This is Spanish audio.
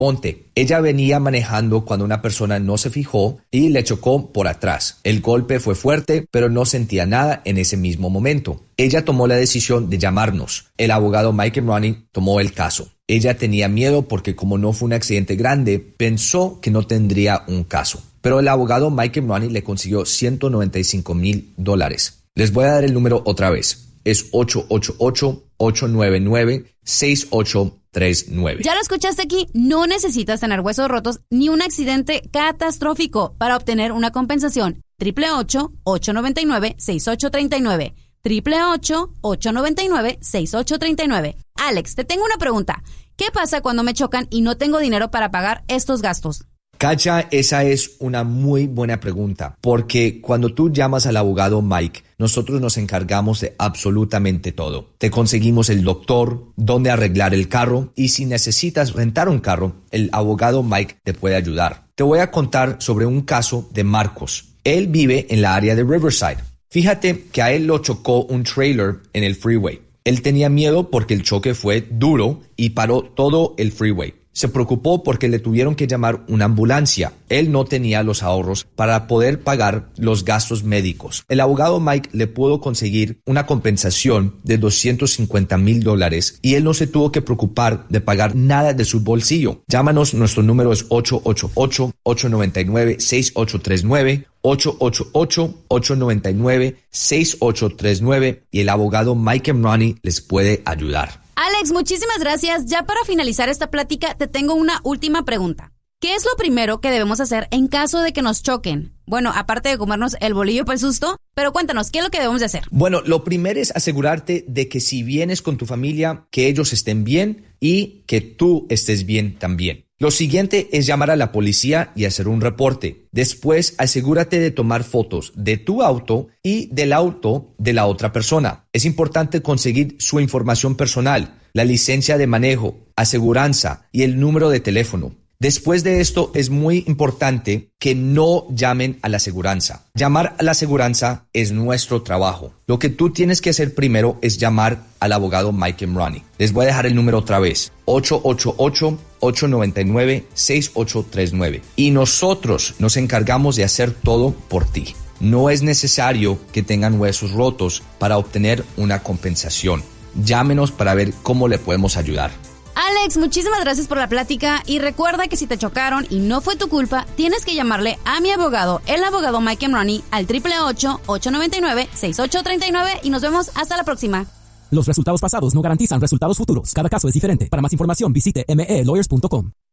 Ponte, ella venía manejando cuando una persona no se fijó y le chocó por atrás. El golpe fue fuerte, pero no sentía nada en ese mismo momento. Ella tomó la decisión de llamarnos. El abogado Mike Imrani tomó el caso. Ella tenía miedo porque como no fue un accidente grande, pensó que no tendría un caso. Pero el abogado Mike Imrani le consiguió $195,000. Les voy a dar el número otra vez. Es 888-899-6839. Ya lo escuchaste aquí, no necesitas tener huesos rotos ni un accidente catastrófico para obtener una compensación. 888-899-6839. 888-899-6839. Alex, te tengo una pregunta. ¿Qué pasa cuando me chocan y no tengo dinero para pagar estos gastos? Katia, esa es una muy buena pregunta, porque cuando tú llamas al abogado Mike, nosotros nos encargamos de absolutamente todo. Te conseguimos el doctor, dónde arreglar el carro, y si necesitas rentar un carro, el abogado Mike te puede ayudar. Te voy a contar sobre un caso de Marcos. Él vive en la área de Riverside. Fíjate que a él lo chocó un trailer en el freeway. Él tenía miedo porque el choque fue duro y paró todo el freeway. Se preocupó porque le tuvieron que llamar una ambulancia. Él no tenía los ahorros para poder pagar los gastos médicos. El abogado Mike le pudo conseguir una compensación de $250,000 y él no se tuvo que preocupar de pagar nada de su bolsillo. Llámanos, nuestro número es 888-899-6839. 888-899-6839 y el abogado Mike Imrani les puede ayudar. Alex, muchísimas gracias. Ya para finalizar esta plática, te tengo una última pregunta. ¿Qué es lo primero que debemos hacer en caso de que nos choquen? Bueno, aparte de comernos el bolillo para el susto, pero cuéntanos, ¿qué es lo que debemos de hacer? Bueno, lo primero es asegurarte de que si vienes con tu familia, que ellos estén bien y que tú estés bien también. Lo siguiente es llamar a la policía y hacer un reporte. Después, asegúrate de tomar fotos de tu auto y del auto de la otra persona. Es importante conseguir su información personal, la licencia de manejo, aseguranza y el número de teléfono. Después de esto, es muy importante que no llamen a la aseguranza. Llamar a la aseguranza es nuestro trabajo. Lo que tú tienes que hacer primero es llamar al abogado Mike Imrani. Les voy a dejar el número otra vez. 888-899-6839. Y nosotros nos encargamos de hacer todo por ti. No es necesario que tengan huesos rotos para obtener una compensación. Llámenos para ver cómo le podemos ayudar. Alex, muchísimas gracias por la plática y recuerda que si te chocaron y no fue tu culpa, tienes que llamarle a mi abogado, el abogado Mike Imrani, al 888-899-6839 y nos vemos hasta la próxima. Los resultados pasados no garantizan resultados futuros. Cada caso es diferente. Para más información visite melawyers.com.